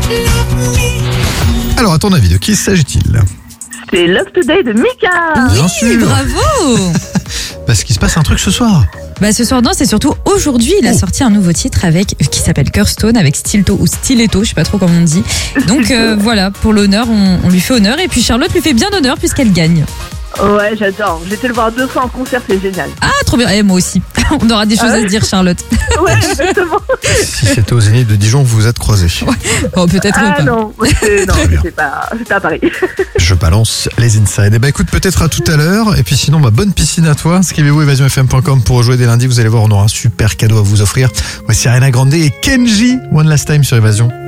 Alors, à ton avis, de qui s'agit-il? C'est Love Today de Mika. Bien sûr. Bravo. Parce qu'il se passe un truc ce soir. Bah ce soir, non, c'est surtout aujourd'hui. Il a sorti un nouveau titre qui s'appelle Kirstone avec Stilto ou Stiletto, je sais pas trop comment on dit. Donc voilà, pour l'honneur, on lui fait honneur. Et puis Charlotte lui fait bien honneur puisqu'elle gagne. Ouais, j'adore. J'ai été le voir 2 fois en concert, c'est génial. Ah, trop bien. Et moi aussi. On aura des choses à se dire, Charlotte. Ouais, exactement. Si c'était au Zénith de Dijon, vous vous êtes croisés. Bon, peut-être Ah pas. non, c'est pas à Paris. Je balance les insides. Et bah écoute, peut-être à tout à l'heure. Et puis sinon, bonne piscine à toi. Inscrivez-vous évasionfm.com pour jouer dès lundi. Vous allez voir, on aura un super cadeau à vous offrir. Voici Ariana Grande et Kenji, One Last Time sur Évasion.